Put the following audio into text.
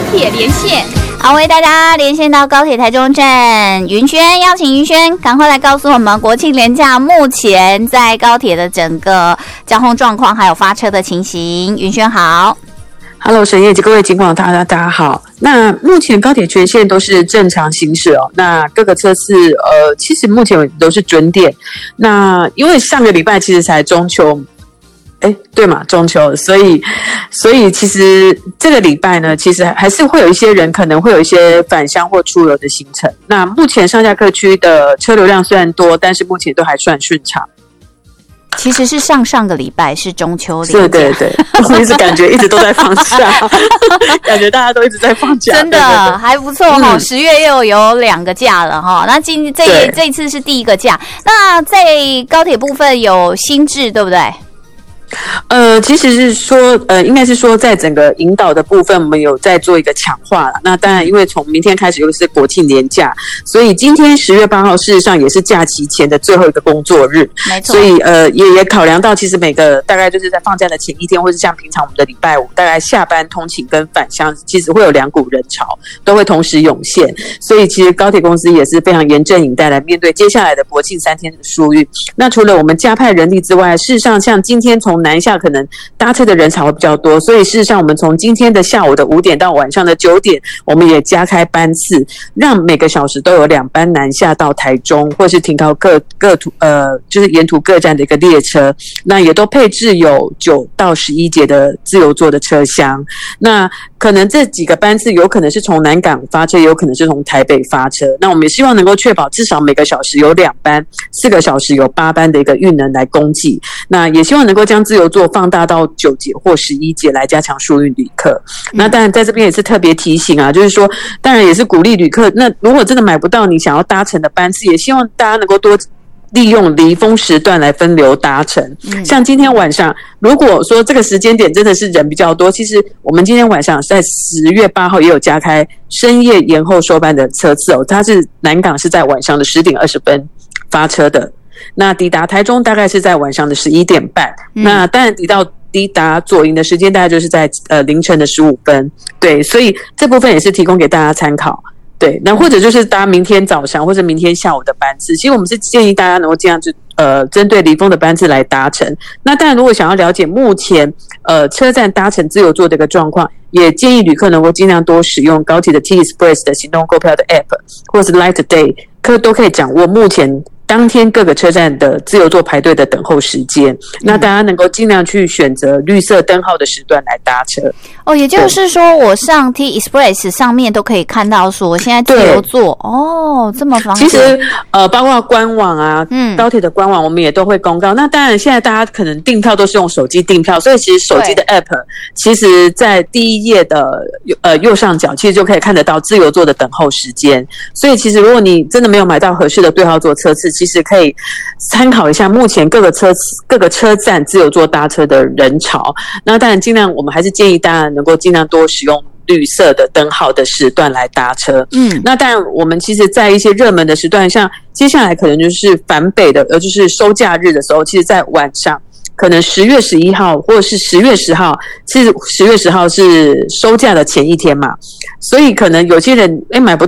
铁连线。好，为大家连线到高铁台中站，云轩，邀请云轩赶快来告诉我们国庆连假目前在高铁的整个交通状况，还有发车的情形。云轩好。 Hello， 沈燕及各位警广大家好。那目前高铁全线都是正常行驶哦。那各个车次其实目前都是准点。那因为上个礼拜其实才中秋，对嘛，中秋，所以其实这个礼拜呢，其实还是会有一些人可能会有一些返乡或出游的行程。那目前上下客区的车流量虽然多，但是目前都还算顺畅。 其实是上个礼拜是中秋连假， 对，我一直感觉一直都在放假，感觉大家都一直在放假， 真的对还不错哈。10月又有2个假了哈，那这一次是第一个假。那在高铁部分有新制，对不对？ 其实是说，应该是说，在整个引导的部分，我们有在做一个强化了。那当然，因为从明天开始又是国庆连假，所以今天10月8号，事实上也是假期前的最后一个工作日。 没错。 所以也考量到，其实每个大概就是在放假的前一天，或是像平常我们的礼拜五，大概下班通勤跟返乡，其实会有2股人潮都会同时涌现。所以其实高铁公司也是非常严阵以待来面对接下来的国庆3天的疏运。那除了我们加派人力之外，事实上像今天从南下可能搭车的人潮会比较多，所以事实上我们从今天的下午的5点到晚上的9点，我们也加开班次，让每个小时都有2班南下到台中，或是停靠就是沿途各站的一个列车，那也都配置有9到11节的自由座的车厢。那可能这几个班次有可能是从南港发车，也有可能是从台北发车。那我们也希望能够确保至少每个小时有2班，4个小时有8班的一个运能来供给。那也希望能够将自由座放大到9节或11节来加强疏运旅客。那当然在这边也是特别提醒啊，就是说当然也是鼓励旅客，那如果真的买不到你想要搭乘的班次，也希望大家能够多利用离峰时段来分流搭乘。像今天晚上如果说这个时间点真的是人比较多，其实我们今天晚上在10月8号也有加开深夜延后收班的车次哦，它是南港是在晚上的10点20分发车的，那抵达台中大概是在晚上的11点半，那当然抵达左营的时间大概就是在凌晨的15分，对，所以这部分也是提供给大家参考。对，那或者就是搭明天早上或者明天下午的班次，其实我们是建议大家能够这样子针对离峰的班次来搭乘。那当然如果想要了解目前车站搭乘自由座的一个状况，也建议旅客能够尽量多使用高铁的 T Express 的行动购票的 App 或是 Light Day， 都可以掌握目前当天各个车站的自由座排队的等候时间，那大家能够尽量去选择绿色灯号的时段来搭车。 哦，也就是说我上 T Express 上面都可以看到说现在自由座哦，这么方便。 其实包括官网啊，高铁的官网我们也都会公告。那当然现在大家可能订票都是用手机订票，所以其实手机的 App 其实在第一页的右上角其实就可以看得到自由座的等候时间。所以其实如果你真的没有买到合适的对号座车次，其实可以参考一下目前各个车站自由座搭车的人潮。那当然尽量我们还是建议大家能够尽量多使用绿色的灯号的时段来搭车。那当然我们其实在一些热门的时段，像接下来可能就是返北的就是收假日的时候，其实在晚上可能10月11号或者是10月10号，其实10月10号是收假的前一天嘛，所以可能有些人买不